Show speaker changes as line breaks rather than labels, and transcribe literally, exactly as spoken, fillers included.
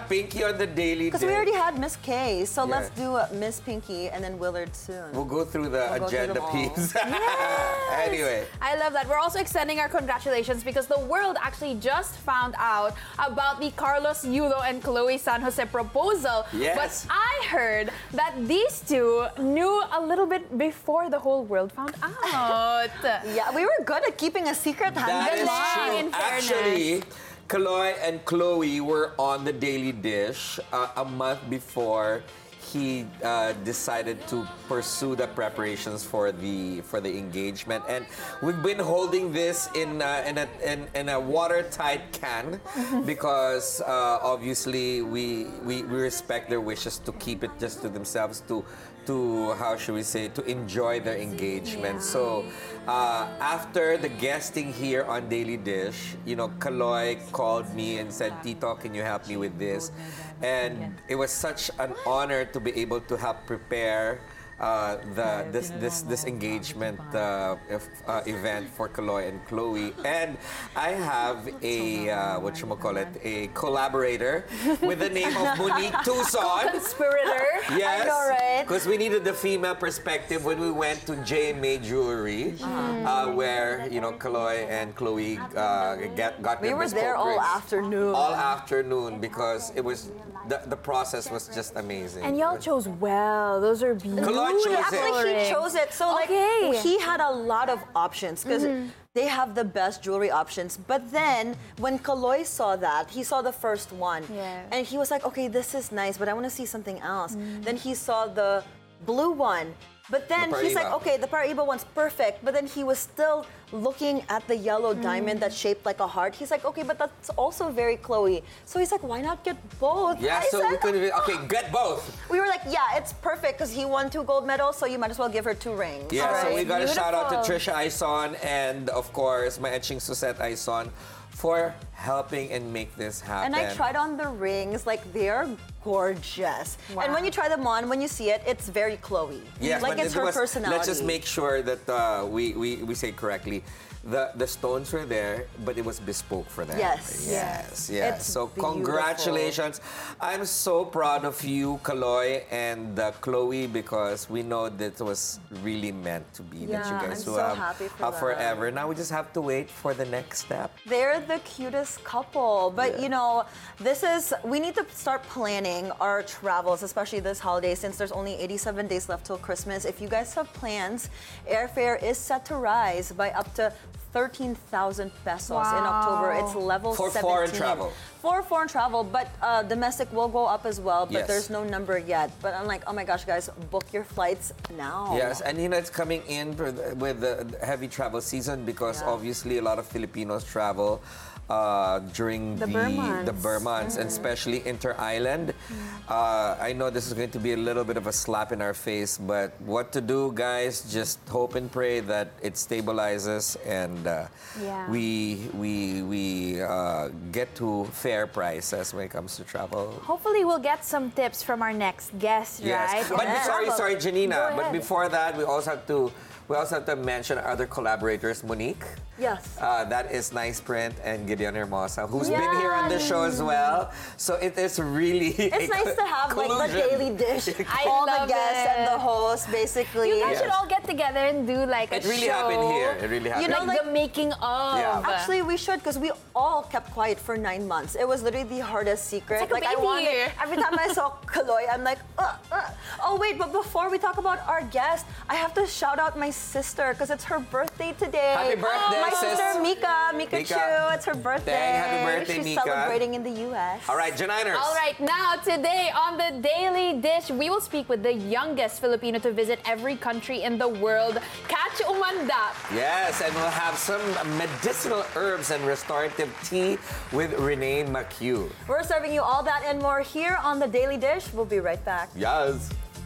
Pinky on the daily
Because
dish.
we already had Miss K, so
Yeah.
let's do uh, Miss Pinky and then Willard soon.
We'll go through the
We'll go through
agenda
them all.
piece.
Yes.
Anyway.
I love that. We're also extending our congratulations because the world actually just found out about the Carlos Yulo and Chloe San Jose proposal.
Yes.
But I heard that these two knew a little bit before the whole world found out.
Yeah, we were good at keeping a secret.
That is
Galing,
true.
in fairness.
Actually, Kaloy and Chloe were on the Daily Dish uh, a month before he uh, decided to pursue the preparations for the for the engagement, and we've been holding this in uh, in a in, in a watertight can because uh, obviously we, we we respect their wishes to keep it just to themselves, to to how should we say, to enjoy their engagement.
Yeah.
So uh, after the guesting here on Daily Dish, you know, Kaloy called me and said, "Tito, can you help me with this?" And it was such an honor to be able to help prepare uh, the this this this engagement uh, if, uh, event for Kaloy and Chloe. And I have a uh, what you call it, a collaborator with the name of Monique Tucson.
Conspirator.
Yes,
I know, right?
because we needed the female perspective when we went to J M A Jewelry, uh, where you know Kaloy and Chloe uh, get, got
We
their
were
bespoke
there all
rings.
afternoon.
All afternoon because it was the, the process was just amazing.
And y'all chose well. Those are beautiful.
Kaloy chose it.
Actually, he
rings.
chose it. So, like,
Okay.
he had a lot of options because they have the best jewelry options. But then, when Kaloy saw that, he saw the first one.
Yeah.
And he was like, okay, this is nice, but I want to see something else. Then he saw the blue one. But then
The
he's like,
Paraiba.
okay, the Paraiba one's perfect. But then he was still looking at the yellow diamond that's shaped like a heart. He's like, okay, but that's also very Chloe. So he's like, why not get both?
Yeah,
I
so we
said-
could have, okay, get both.
we were like, yeah, it's perfect because he won two gold medals, so you might as well give her two rings.
Yeah, so
right?
we got a shout out to
Beautiful.
Trisha Aison and of course my etching Susette Aison for helping and make this happen.
And I tried on the rings, like they're gorgeous.
Wow.
And when you try them on, when you see it, it's very Chloe.
Yes,
like
but
it's
it
her
was-
personality.
Let's just make sure that uh, we, we, we say correctly. The, the stones were there, but it was bespoke for them.
Yes.
Yes, yes.
It's
So
beautiful.
congratulations. I'm so proud of you, Kaloy and uh, Chloe, because we know that it was really meant to be. that
Yeah,
you guys
I'm
will
so
have,
happy for
have
them.
forever. Now we just have to wait for the next step.
They're the cutest couple. But
Yeah.
you know, this is, we need to start planning our travels, especially this holiday, since there's only eighty-seven days left till Christmas. If you guys have plans, airfare is set to rise by up to thirteen thousand pesos in
Wow.
October. It's level
For
seventeen.
foreign travel.
For foreign travel, but uh, domestic will go up as well, but
Yes.
there's no number yet. But I'm like, oh my gosh, guys, book your flights now.
Yes, and you know it's coming in for the- with the heavy travel season because
Yeah.
obviously a lot of Filipinos travel uh, during
The
the
Burr months.
the Burr months, and especially inter-island. Uh, I know this is going to be a little bit of a slap in our face, but what to do, guys? Just hope and pray that it stabilizes and uh,
Yeah.
we we we uh, get to fair prices when it comes to travel.
Hopefully, we'll get some tips from our next guest,
Yes,
right?
but
Yes.
sorry, sorry,
Go
Janina. But
ahead.
before that, we also have to we also have to mention our other collaborators, Monique.
Yes.
Uh, that is Nice Print and Gideon Hermosa, who's been here on the show as well. So it is really
It's nice to have like the
collusion.
daily dish,
I
all the
love
guests and
it.
the host, basically.
You guys
Yes.
should all get together and do like a
It really
show.
happened here. It really happened.
You know,
Like,
like-
the making of.
Yeah.
Actually, we should because we all kept quiet for nine months. It was literally the hardest secret.
It's like a
I
baby.
wanted every time I saw Kaloy, I'm like, uh, uh. Oh wait, but before we talk about our guest, I have to shout out my sister because it's her birthday today.
Happy birthday,
my
sis.
sister Mika, Mika,
Mika.
Chu. It's her birthday.
Dang, happy birthday,
She's
Mika.
celebrating in the U S.
All right, Janiners.
All right, now today on the Daily Dish, we will speak with the youngest Filipino to visit every country in the world, Catch Umandap.
Yes, and we'll have some medicinal herbs and restorative tea with Renee McHugh.
We're serving you all that and more here on the Daily Dish. We'll be right back.
Yes.